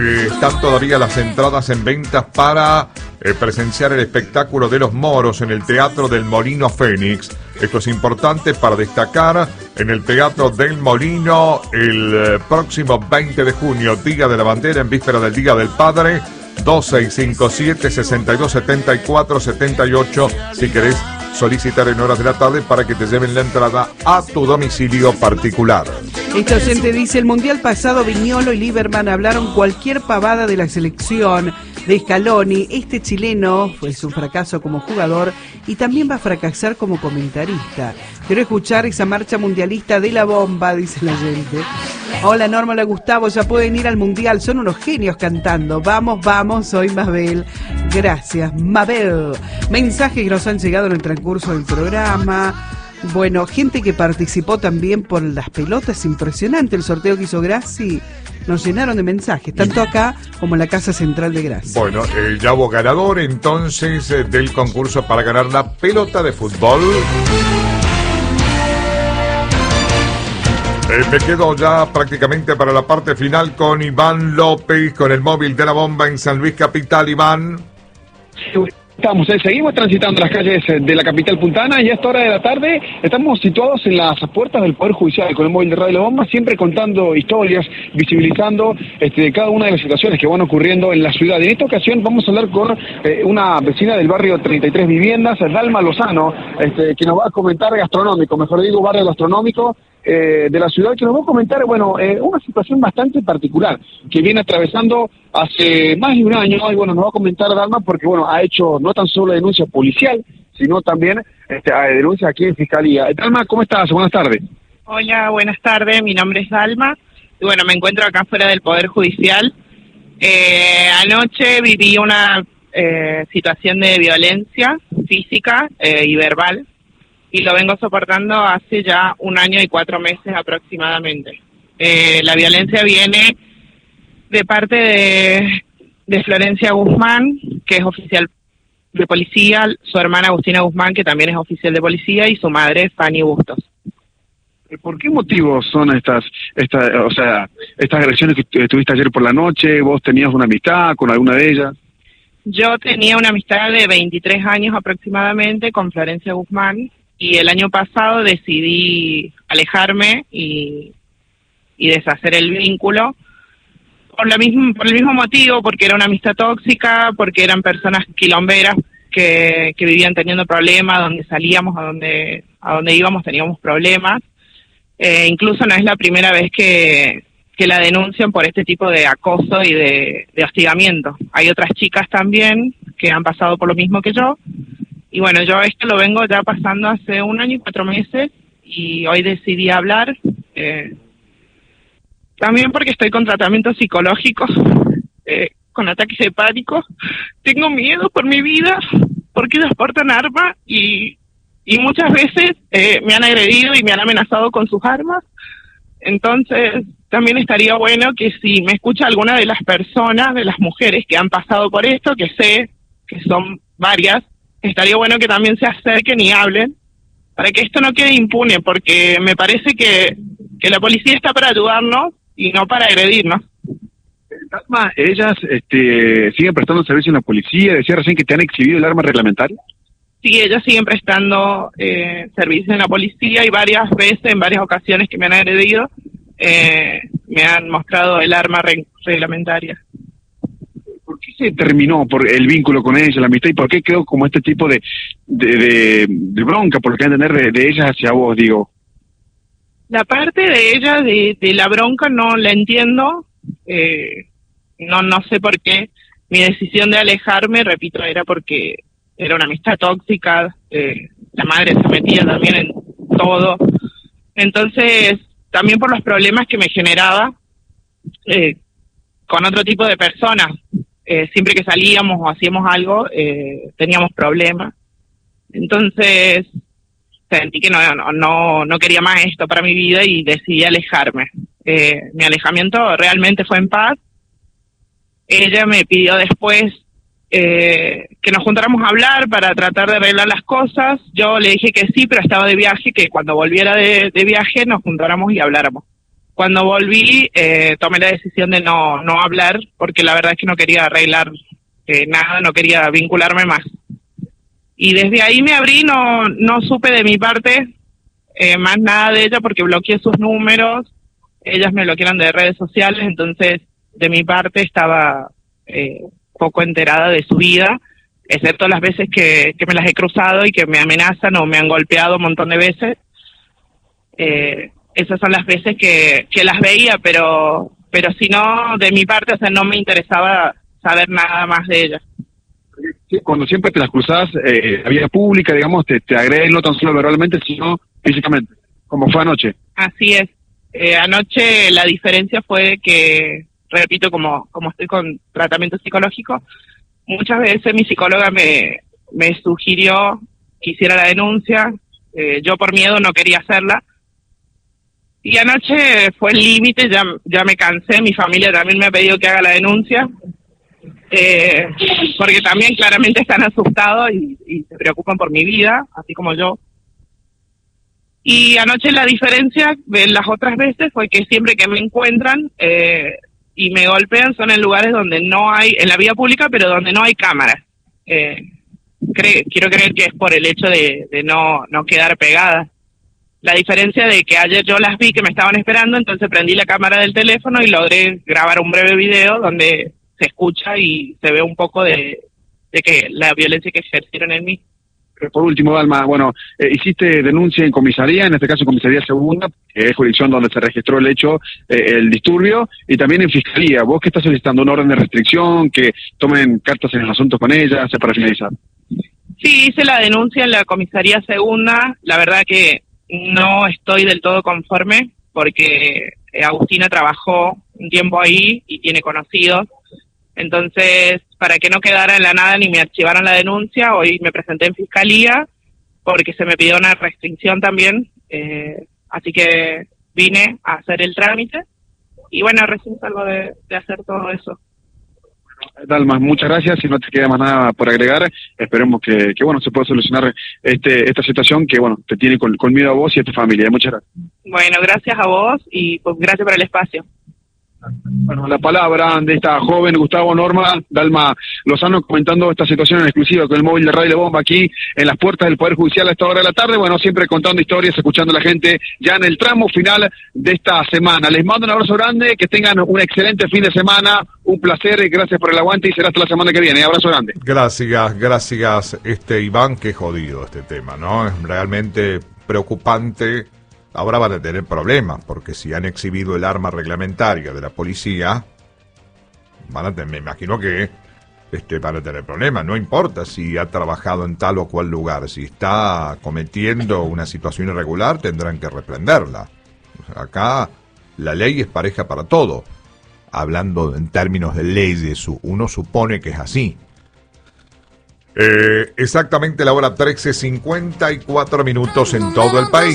Están todavía las entradas en ventas para presenciar el espectáculo de los moros en el Teatro del Molino Fénix. Esto es importante para destacar: en el Teatro del Molino el próximo 20 de junio, Día de la Bandera, en víspera del Día del Padre, 2657-6274-78, si querés solicitar en horas de la tarde para que te lleven la entrada a tu domicilio particular. Este oyente dice: el mundial pasado Viñolo y Lieberman hablaron cualquier pavada de la selección de Scaloni. Este chileno fue un fracaso como jugador y también va a fracasar como comentarista. Quiero escuchar esa marcha mundialista de la bomba, dice la gente. Hola Norma, hola Gustavo, ya pueden ir al mundial, son unos genios cantando. Vamos, vamos, soy Mabel. Gracias, Mabel. Mensajes que nos han llegado en el transcurso del programa. Bueno, gente que participó también por las pelotas, impresionante el sorteo que hizo Graci. Nos llenaron de mensajes, tanto acá como en la Casa Central de Graci. Bueno, ya hubo ganador entonces del concurso para ganar la pelota de fútbol. Me quedo ya prácticamente para la parte final con Iván López, con el móvil de la bomba en San Luis Capital. Iván. Seguimos transitando las calles de la capital puntana y a esta hora de la tarde estamos situados en las puertas del Poder Judicial con el móvil de Radio La Bomba, siempre contando historias, visibilizando cada una de las situaciones que van ocurriendo en la ciudad. En esta ocasión vamos a hablar con una vecina del barrio 33 Viviendas, Dalma Lozano, que nos va a comentar gastronómico, mejor digo, barrio gastronómico de la ciudad, que nos va a comentar, una situación bastante particular que viene atravesando hace más de un año, y nos va a comentar Dalma porque, ha hecho no tan solo denuncia policial, sino también denuncia aquí en Fiscalía. Dalma, ¿cómo estás? Buenas tardes. Hola, buenas tardes, mi nombre es Dalma, y me encuentro acá fuera del Poder Judicial. Anoche viví una situación de violencia física y verbal, y lo vengo soportando hace ya 1 año y 4 meses aproximadamente. La violencia viene de parte de Florencia Guzmán, que es oficial de policía, su hermana Agustina Guzmán, que también es oficial de policía, y su madre, Fanny Bustos. ¿Por qué motivos son estas agresiones que tuviste ayer por la noche? ¿Vos tenías una amistad con alguna de ellas? Yo tenía una amistad de 23 años aproximadamente con Florencia Guzmán, y el año pasado decidí alejarme y deshacer el vínculo por el mismo motivo, porque era una amistad tóxica, porque eran personas quilomberas que vivían teniendo problemas, donde salíamos, a donde íbamos teníamos problemas. Incluso no es la primera vez que la denuncian por este tipo de acoso y de hostigamiento. Hay otras chicas también que han pasado por lo mismo que yo. Y yo esto lo vengo ya pasando hace 1 año y 4 meses, y hoy decidí hablar, también porque estoy con tratamiento psicológico, con ataques de pánico. Tengo miedo por mi vida, porque ellos portan armas y muchas veces me han agredido y me han amenazado con sus armas. Entonces, también estaría bueno que si me escucha alguna de las personas, de las mujeres que han pasado por esto, que sé que son varias, estaría bueno que también se acerquen y hablen, para que esto no quede impune, porque me parece que la policía está para ayudarnos y no para agredirnos. Dalma, ellas siguen prestando servicio en la policía. Decía recién que te han exhibido el arma reglamentaria. Sí, ellos siguen prestando servicio en la policía, y varias veces, en varias ocasiones que me han agredido, me han mostrado el arma reglamentaria. ¿Por qué se terminó por el vínculo con ella, la amistad, y por qué quedó como este tipo de bronca, por lo que entender, de ellas hacia vos, digo? La parte de ella, de la bronca, no la entiendo. No sé por qué. Mi decisión de alejarme, repito, era porque era una amistad tóxica. La madre se metía también en todo. Entonces, también por los problemas que me generaba con otro tipo de personas. Siempre que salíamos o hacíamos algo, teníamos problemas. Entonces, sentí que no quería más esto para mi vida y decidí alejarme. Mi alejamiento realmente fue en paz. Ella me pidió después que nos juntáramos a hablar para tratar de arreglar las cosas. Yo le dije que sí, pero estaba de viaje, que cuando volviera de viaje nos juntáramos y habláramos. Cuando volví, tomé la decisión de no hablar, porque la verdad es que no quería arreglar nada, no quería vincularme más. Y desde ahí me abrí, no supe de mi parte más nada de ella, porque bloqueé sus números, ellas me bloquearon de redes sociales, entonces de mi parte estaba poco enterada de su vida, excepto las veces que me las he cruzado y que me amenazan o me han golpeado un montón de veces. Esas son las veces que las veía, pero si no, de mi parte, o sea, no me interesaba saber nada más de ella. Cuando siempre te las cruzás, la vía pública, digamos, te agreden no tan solo verbalmente, sino físicamente, como fue anoche. Así es. Anoche la diferencia fue que, repito, como estoy con tratamiento psicológico, muchas veces mi psicóloga me sugirió que hiciera la denuncia. Yo por miedo no quería hacerla. Y anoche fue el límite, ya me cansé, mi familia también me ha pedido que haga la denuncia, porque también claramente están asustados y se preocupan por mi vida, así como yo. Y anoche la diferencia de las otras veces fue que siempre que me encuentran y me golpean son en lugares donde no hay, en la vía pública, pero donde no hay cámaras. Quiero creer que es por el hecho de no quedar pegada. La diferencia de que ayer yo las vi que me estaban esperando, entonces prendí la cámara del teléfono y logré grabar un breve video donde se escucha y se ve un poco de que la violencia que ejercieron en mí. Por último, Dalma, bueno, hiciste denuncia en comisaría, en este caso comisaría segunda, que es jurisdicción donde se registró el hecho, el disturbio, y también en fiscalía. ¿Vos qué estás solicitando? ¿Una orden de restricción? ¿Que tomen cartas en el asunto con ella? Para finalizar. Sí, hice la denuncia en la comisaría segunda. La verdad que no estoy del todo conforme porque Agustina trabajó un tiempo ahí y tiene conocidos. Entonces, para que no quedara en la nada ni me archivaron la denuncia, hoy me presenté en fiscalía porque se me pidió una restricción también. Así que vine a hacer el trámite y bueno, recién salgo de hacer todo eso. Dalma, muchas gracias. Si no te queda más nada por agregar, esperemos que bueno, se pueda solucionar esta situación que bueno, te tiene con miedo a vos y a tu familia. Muchas gracias. Bueno, gracias a vos y pues gracias por el espacio. Bueno, la palabra de esta joven Gustavo Norma, Dalma Lozano, comentando esta situación en exclusiva con el móvil de Radio La Bomba aquí en las puertas del Poder Judicial a esta hora de la tarde. Bueno, siempre contando historias, escuchando a la gente ya en el tramo final de esta semana. Les mando un abrazo grande, que tengan un excelente fin de semana, un placer, gracias por el aguante y será hasta la semana que viene. Abrazo grande. Gracias, Iván, qué jodido este tema, ¿no? Es realmente preocupante. Ahora van a tener problemas, porque si han exhibido el arma reglamentaria de la policía, me imagino que van a tener problemas. No importa si ha trabajado en tal o cual lugar, si está cometiendo una situación irregular, tendrán que reprenderla. O sea, acá la ley es pareja para todo. Hablando en términos de leyes, uno supone que es así. Exactamente la hora 13:54 en todo el país.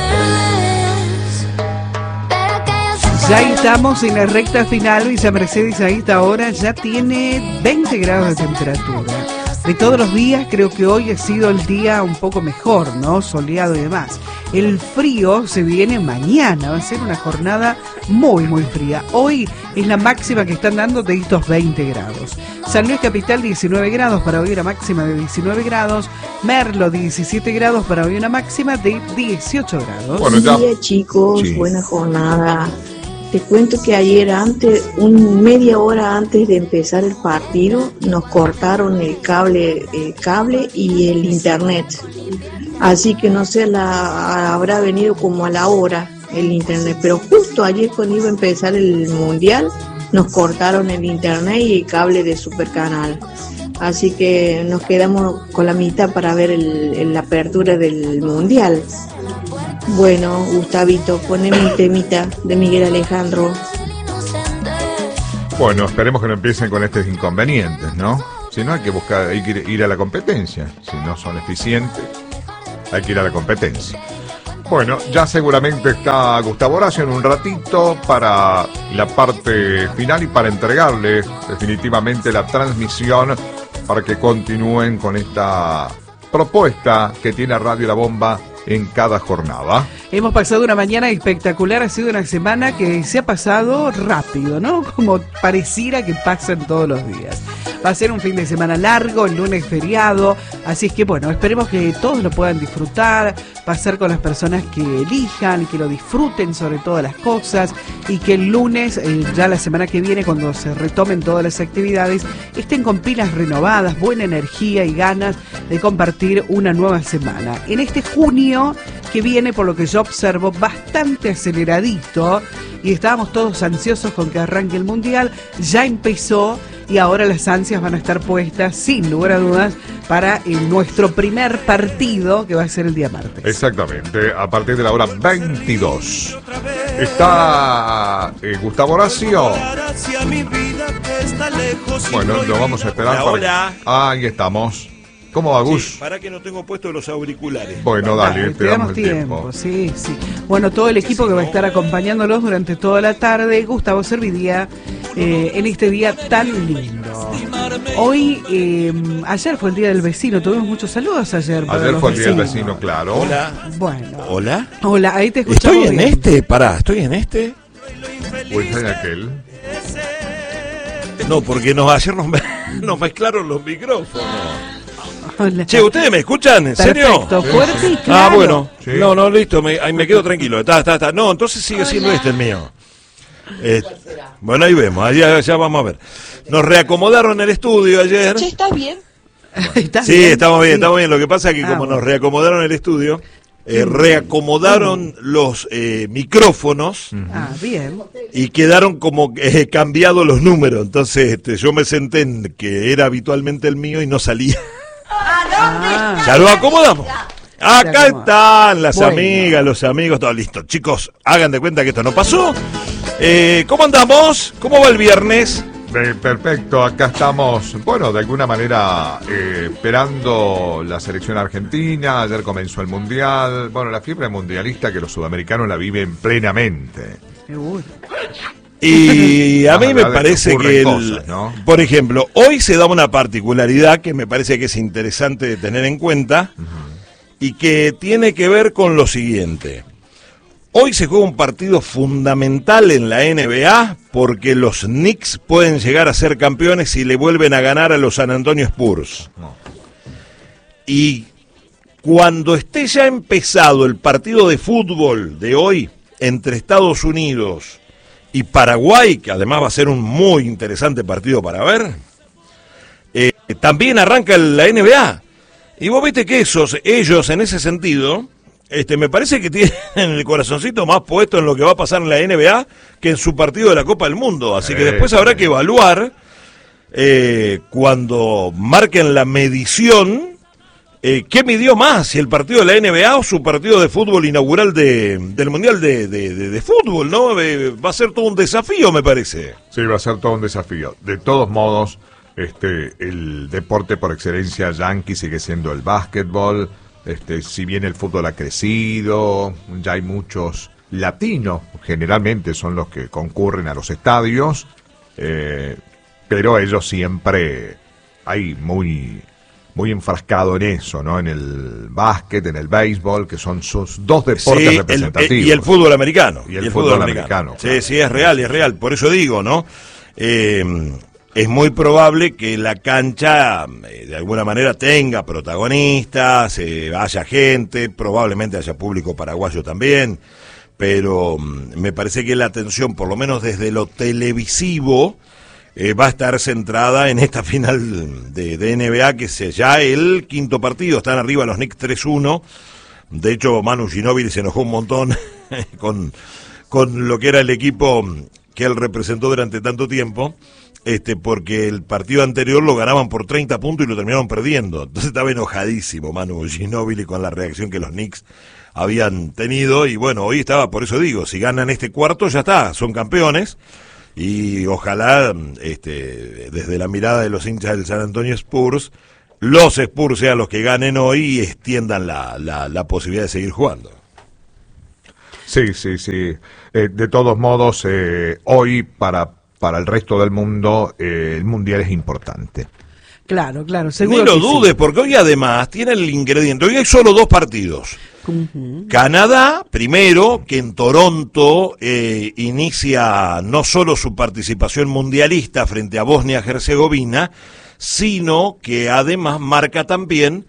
Ya estamos en la recta final. Villa Mercedes a esta hora ya tiene 20 grados de temperatura. De todos los días, creo que hoy ha sido el día un poco mejor, ¿no? Soleado y demás. El frío se viene mañana, va a ser una jornada muy, muy fría. Hoy es la máxima que están dando de estos 20 grados. San Luis Capital, 19 grados, para hoy una máxima de 19 grados. Merlo, 17 grados, para hoy una máxima de 18 grados. Buen día, chicos, sí. Buena jornada. Te cuento que ayer media hora antes de empezar el partido, nos cortaron el cable y el internet. Así que no sé, habrá venido como a la hora el internet. Pero justo ayer cuando iba a empezar el mundial, nos cortaron el internet y el cable de Supercanal. Así que nos quedamos con la mitad para ver la apertura del mundial. Bueno, Gustavito, poneme un temita de Miguel Alejandro. Bueno, esperemos que no empiecen con estos inconvenientes, ¿no? Si no, hay que ir a la competencia. Si no son eficientes, hay que ir a la competencia. Bueno, ya seguramente está Gustavo Horacio en un ratito para la parte final y para entregarles definitivamente la transmisión para que continúen con esta propuesta que tiene Radio La Bomba en cada jornada. Hemos pasado una mañana espectacular, ha sido una semana que se ha pasado rápido, ¿no? Como pareciera que pasan todos los días. Va a ser un fin de semana largo, el lunes feriado, así es que bueno, esperemos que todos lo puedan disfrutar, pasar con las personas que elijan, que lo disfruten sobre todas las cosas y que el lunes, ya la semana que viene, cuando se retomen todas las actividades, estén con pilas renovadas, buena energía y ganas de compartir una nueva semana. En este junio que viene, por lo que yo observo, bastante aceleradito y estábamos todos ansiosos con que arranque el Mundial, ya empezó y ahora las ansias van a estar puestas, sin lugar a dudas, para nuestro primer partido, que va a ser el día martes. Exactamente, a partir de la hora 22. Está Gustavo Horacio. Bueno, lo vamos a esperar. Hola. Ahí estamos. ¿Cómo va, Gus? Sí, para que no tengo puestos los auriculares. Bueno, dale, te damos el tiempo. Sí. Bueno, todo el equipo que va a estar acompañándolos durante toda la tarde, Gustavo Servidía, en este día tan lindo. Hoy, ayer fue el Día del Vecino, tuvimos muchos saludos ayer. Ayer fue el Día del Vecino, claro. Hola. Bueno. Hola, ahí te escuchamos. ¿Estoy en este? Estoy en este. Pues en aquel. No, porque ayer nos mezclaron los micrófonos. Hola. Che, ¿ustedes me escuchan? ¿En serio? Perfecto, fuerte y claro. Ah, bueno. Sí. No, listo, ahí me quedo tranquilo. Está. No, entonces sigue siendo el mío. Bueno, ahí vemos, ya vamos a ver. Nos reacomodaron el estudio ayer. Che, ¿estás bien? Sí, estamos bien. Lo que pasa es que como nos reacomodaron el estudio, reacomodaron los micrófonos. Bien. Y quedaron como cambiados los números. Entonces yo me senté en que era habitualmente el mío y no salía. Ya lo acomodamos. Acá están las amigas, los amigos, todo listo. Chicos, hagan de cuenta que esto no pasó. ¿Cómo andamos? ¿Cómo va el viernes? Perfecto, acá estamos, bueno, de alguna manera esperando la selección argentina. Ayer comenzó el Mundial, bueno, la fiebre mundialista que los sudamericanos la viven plenamente. Seguro. Y a mí me parece que, cosas, ¿no? Por ejemplo, hoy se da una particularidad que me parece que es interesante de tener en cuenta y que tiene que ver con lo siguiente. Hoy se juega un partido fundamental en la NBA porque los Knicks pueden llegar a ser campeones si le vuelven a ganar a los San Antonio Spurs. Y cuando esté ya empezado el partido de fútbol de hoy entre Estados Unidos y Paraguay, que además va a ser un muy interesante partido para ver, también arranca la NBA. Y vos viste que ellos en ese sentido, me parece que tienen el corazoncito más puesto en lo que va a pasar en la NBA que en su partido de la Copa del Mundo. Así que después habrá que evaluar, cuando marquen la medición, ¿qué midió más? ¿Si el partido de la NBA o su partido de fútbol inaugural del Mundial de Fútbol, ¿no? Va a ser todo un desafío, me parece. Sí, va a ser todo un desafío. De todos modos, el deporte por excelencia yanqui sigue siendo el básquetbol. Si bien el fútbol ha crecido, ya hay muchos latinos, generalmente son los que concurren a los estadios, pero ellos siempre hay muy enfrascado en eso, ¿no? En el básquet, en el béisbol, que son sus dos deportes representativos. Y el fútbol americano. Y el fútbol americano. Sí, claro. Sí, es real. Por eso digo, ¿no? Es muy probable que la cancha de alguna manera tenga protagonistas, haya gente, probablemente haya público paraguayo también, pero me parece que la atención, por lo menos desde lo televisivo, va a estar centrada en esta final de NBA, que es ya el quinto partido. Están arriba los Knicks 3-1. De hecho, Manu Ginóbili se enojó un montón con lo que era el equipo que él representó durante tanto tiempo, porque el partido anterior lo ganaban por 30 puntos y lo terminaron perdiendo. Entonces estaba enojadísimo Manu Ginóbili con la reacción que los Knicks habían tenido. Y bueno, hoy estaba, por eso digo, si ganan este cuarto ya está, son campeones. Y ojalá, desde la mirada de los hinchas del San Antonio Spurs, los Spurs sean los que ganen hoy y extiendan la posibilidad de seguir jugando. Sí. De todos modos, hoy para el resto del mundo, el Mundial es importante. Claro, seguro. Ni lo que dudes, sí. porque hoy además tiene el ingrediente. Hoy hay solo 2 partidos. Canadá, primero, que en Toronto inicia no solo su participación mundialista frente a Bosnia-Herzegovina, sino que además marca también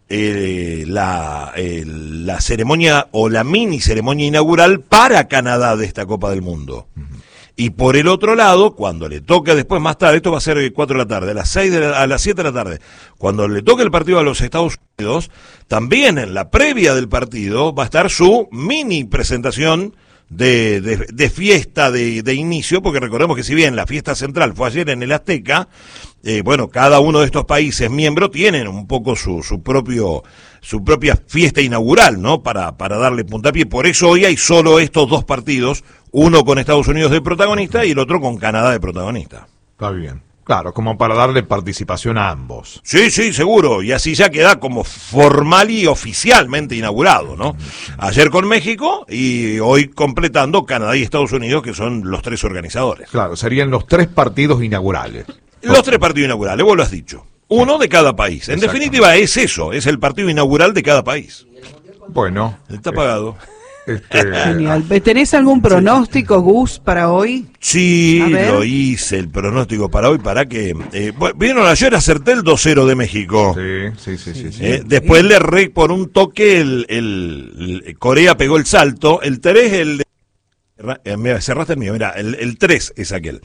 la ceremonia o la mini ceremonia inaugural para Canadá de esta Copa del Mundo. Y por el otro lado, cuando le toque después, más tarde, esto va a ser 4 de la tarde, a las 7 de la tarde, cuando le toque el partido a los Estados Unidos, también en la previa del partido va a estar su mini presentación de fiesta de inicio, porque recordemos que si bien la fiesta central fue ayer en el Azteca, bueno, cada uno de estos países miembros tienen un poco su propia fiesta inaugural, ¿no? Para darle puntapié. Por eso hoy hay solo estos 2 partidos, uno con Estados Unidos de protagonista y el otro con Canadá de protagonista. Está bien. Claro, como para darle participación a ambos. Sí, seguro, y así ya queda como formal y oficialmente inaugurado, ¿no? Ayer con México y hoy completando Canadá y Estados Unidos, que son los 3 organizadores. Claro, serían los 3 partidos inaugurales. Los 3 partidos inaugurales, vos lo has dicho. Uno de cada país. En definitiva es eso, es el partido inaugural de cada país. Bueno. Está pagado. Genial. ¿Tenés algún pronóstico, Gus, para hoy? Sí, lo hice, el pronóstico para hoy, para que... vieron, ayer acerté el 2-0 de México. Sí. Después le erré por un toque, el Corea pegó el salto, el 3, me cerraste el mío, mira, el 3 es aquel.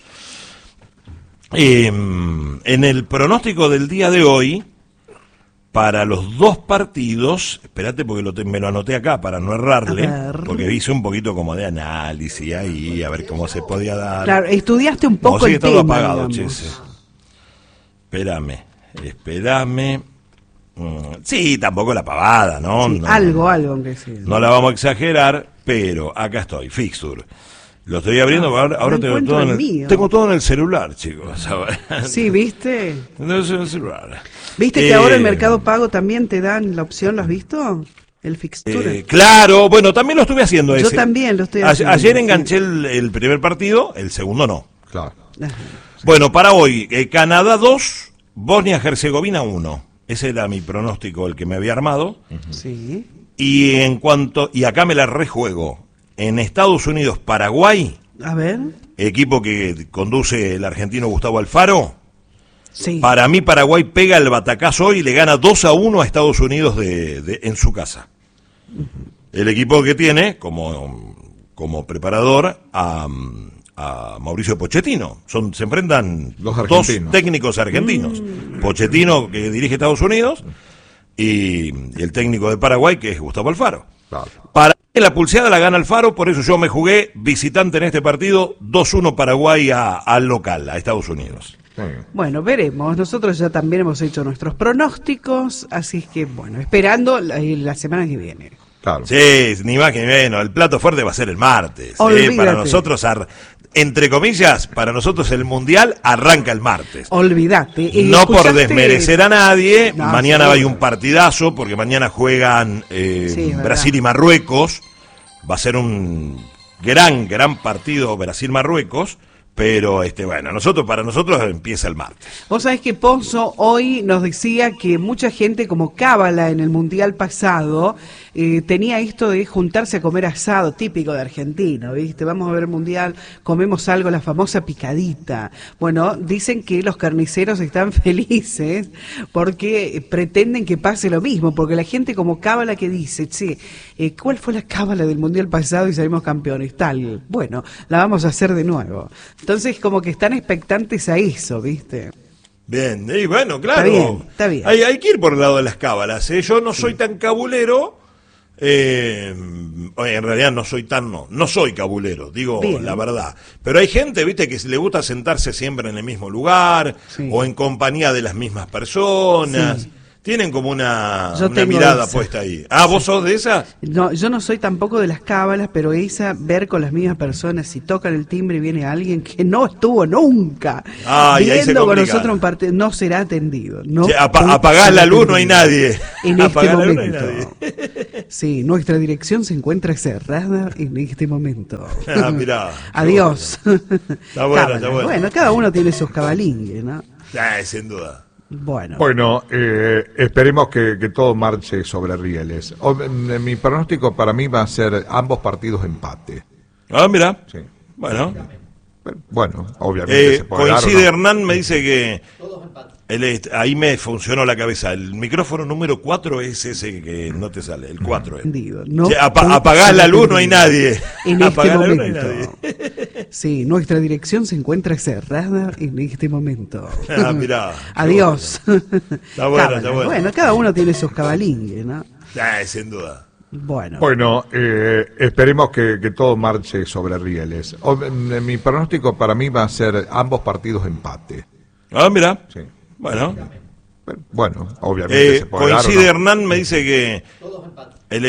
En el pronóstico del día de hoy, para los 2 partidos, espérate porque me lo anoté acá para no errarle, porque hice un poquito como de análisis ahí, a ver cómo se podía dar. Claro, estudiaste un poco el tema. Apagado, Espérame. Sí, tampoco la pavada, ¿no? Sí, no algo, aunque sí. No la vamos a exagerar, pero acá estoy, fixture. Lo estoy abriendo, ahora tengo todo en el celular, chicos. Sí, ¿viste? No es en el celular. ¿Viste que ahora el Mercado Pago también te dan la opción? ¿Lo has visto? El fixture. Claro, bueno, también lo estuve haciendo ese. Yo también lo estoy haciendo. Ayer enganché el primer partido, el segundo no. Claro. Bueno, para hoy, Canadá 2, Bosnia-Herzegovina 1. Ese era mi pronóstico, el que me había armado. Sí. Y acá me la rejuego. En Estados Unidos, Paraguay, a ver, equipo que conduce el argentino Gustavo Alfaro. Sí. Para mí Paraguay pega el batacazo y le gana 2-1 a Estados Unidos en su casa. El equipo que tiene como preparador a Mauricio Pochettino. Se enfrentan dos técnicos argentinos. Pochettino, que dirige Estados Unidos, y el técnico de Paraguay, que es Gustavo Alfaro. Claro. Para la pulseada la gana Alfaro, por eso yo me jugué visitante en este partido, 2-1 Paraguay al local, a Estados Unidos. Sí. Bueno, veremos. Nosotros ya también hemos hecho nuestros pronósticos, así que, bueno, esperando la semana que viene. Claro. Sí, ni más que menos. El plato fuerte va a ser el martes. Para nosotros, entre comillas, para nosotros el Mundial arranca el martes. Olvídate. No por desmerecer a nadie, mañana hay un partidazo, porque mañana juegan Brasil y Marruecos. Va a ser un gran partido Brasil-Marruecos. Pero, bueno, para nosotros empieza el martes. Vos sabés que Pozo hoy nos decía que mucha gente, como cábala en el Mundial pasado, tenía esto de juntarse a comer asado, típico de argentino, ¿viste? Vamos a ver el Mundial, comemos algo, la famosa picadita. Bueno, dicen que los carniceros están felices porque pretenden que pase lo mismo, porque la gente como cábala que dice, ¿cuál fue la cábala del Mundial pasado y salimos campeones? Tal, bueno, la vamos a hacer de nuevo. Entonces, como que están expectantes a eso, ¿viste? Bien, y bueno, claro. Está bien. Hay que ir por el lado de las cábalas, ¿eh? Yo no soy tan cabulero, en realidad no soy cabulero, digo bien, la verdad. Pero hay gente, ¿viste?, que le gusta sentarse siempre en el mismo lugar, o en compañía de las mismas personas. Sí. Tienen como una mirada puesta ahí. ¿Vos sos de esas? No, yo no soy tampoco de las cábalas, pero ver con las mismas personas, si tocan el timbre y viene alguien que no estuvo nunca viendo con nosotros un partido, no será atendido. No, apagás la luz, no hay nadie. En este momento. Sí, nuestra dirección se encuentra cerrada en este momento. Mirá. Adiós. Está bueno. Bueno, cada uno tiene sus cabalingues, ¿no? Sin duda. Bueno, esperemos que todo marche sobre rieles. Mi pronóstico para mí va a ser ambos partidos empate. Ah, mira. Sí. Bueno. Bueno, obviamente se puede coincide dar, ¿o no? Hernán, me dice que ahí me funcionó la cabeza. El micrófono número 4 es ese que no te sale, el 4 es. entendido. No, Che, apagás la luz, no hay nadie. En Apagás este la luz, no hay momento. nadie. Sí, nuestra dirección se encuentra cerrada en este momento. Ah, mirá. Adiós. Está bueno, está bueno. Bueno, cada uno tiene sus cabalingues, ¿no? Sin duda. Bueno, esperemos que todo marche sobre rieles. Mi pronóstico para mí va a ser ambos partidos empate. Ah, mira. Sí. Bueno. Bueno, obviamente se puede dar, ¿o coincide no? Hernán, me dice que